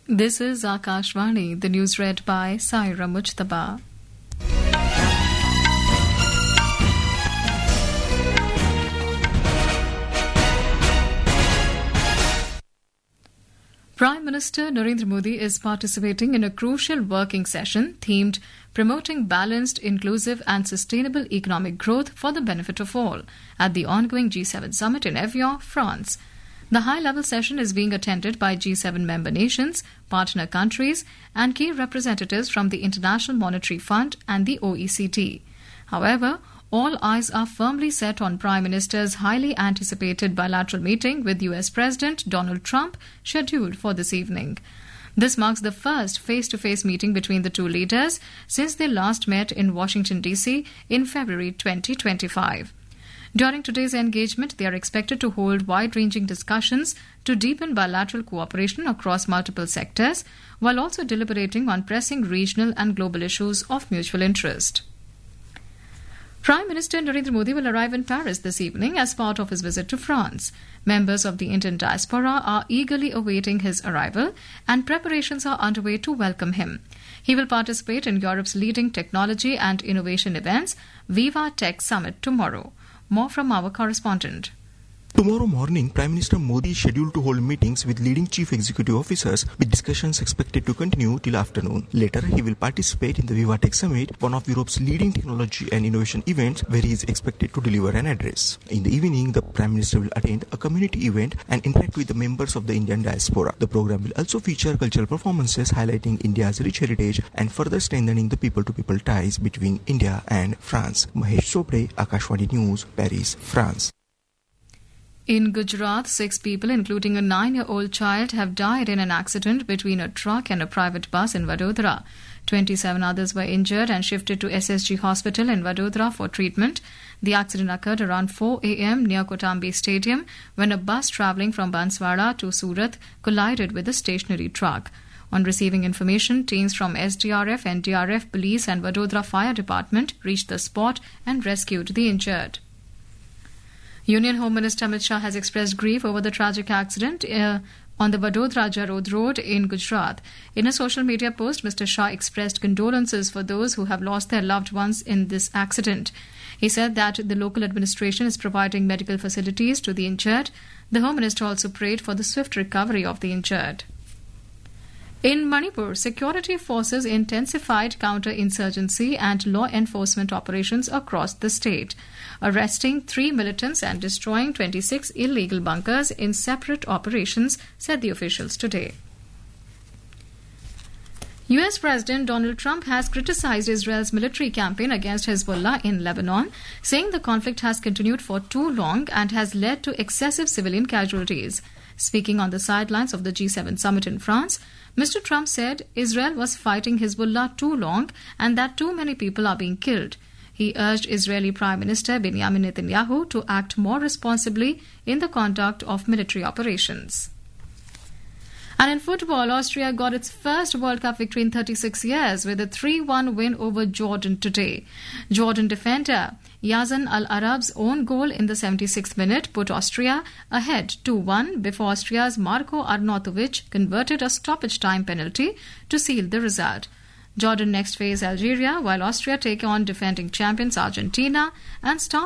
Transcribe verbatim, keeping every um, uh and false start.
This is Akashvani, the news read by Saira Mujtaba. Prime Minister Narendra Modi is participating in a crucial working session themed Promoting Balanced, Inclusive and Sustainable Economic Growth for the Benefit of All at the ongoing G seven summit in Evian, France. The high-level session is being attended by G seven member nations, partner countries and key representatives from the International Monetary Fund and the O E C D. However, all eyes are firmly set on Prime Minister's highly anticipated bilateral meeting with U S President Donald Trump scheduled for this evening. This marks the first face-to-face meeting between the two leaders since they last met in Washington, D C in February twenty twenty-five. During today's engagement, they are expected to hold wide-ranging discussions to deepen bilateral cooperation across multiple sectors, while also deliberating on pressing regional and global issues of mutual interest. Prime Minister Narendra Modi will arrive in Paris this evening as part of his visit to France. Members of the Indian diaspora are eagerly awaiting his arrival, and preparations are underway to welcome him. He will participate in Europe's leading technology and innovation events, Viva Tech Summit, tomorrow. More from our correspondent. Tomorrow morning, Prime Minister Modi is scheduled to hold meetings with leading chief executive officers, with discussions expected to continue till afternoon. Later, he will participate in the Viva Tech Summit, one of Europe's leading technology and innovation events, where he is expected to deliver an address. In the evening, the Prime Minister will attend a community event and interact with the members of the Indian diaspora. The program will also feature cultural performances highlighting India's rich heritage and further strengthening the people-to-people ties between India and France. Mahesh Sobre, Akashvani News, Paris, France. In Gujarat, six people, including a nine-year-old child, have died in an accident between a truck and a private bus in Vadodara. twenty-seven others were injured and shifted to S S G Hospital in Vadodara for treatment. The accident occurred around four a.m. near Kotambi Stadium when a bus travelling from Banswara to Surat collided with a stationary truck. On receiving information, teams from S D R F, N D R F, Police and Vadodara Fire Department reached the spot and rescued the injured. Union Home Minister Amit Shah has expressed grief over the tragic accident uh, on the Vadodara Jarod Road in Gujarat. In a social media post, Mister Shah expressed condolences for those who have lost their loved ones in this accident. He said that the local administration is providing medical facilities to the injured. The Home Minister also prayed for the swift recovery of the injured. In Manipur, security forces intensified counter-insurgency and law enforcement operations across the state, arresting three militants and destroying twenty-six illegal bunkers in separate operations, said the officials today. U S President Donald Trump has criticized Israel's military campaign against Hezbollah in Lebanon, saying the conflict has continued for too long and has led to excessive civilian casualties. Speaking on the sidelines of the G seven summit in France, Mister Trump said Israel was fighting Hezbollah too long and that too many people are being killed. He urged Israeli Prime Minister Benjamin Netanyahu to act more responsibly in the conduct of military operations. And in football, Austria got its first World Cup victory in thirty-six years with a three one win over Jordan today. Jordan defender Yazan Al-Arab's own goal in the seventy-sixth minute put Austria ahead two one before Austria's Marko Arnautovic converted a stoppage time penalty to seal the result. Jordan next face Algeria, while Austria take on defending champions Argentina and star